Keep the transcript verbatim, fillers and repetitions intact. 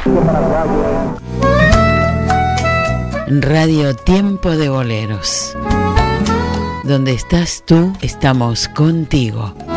Radio Tiempo de Boleros. Donde estás tú, estamos contigo.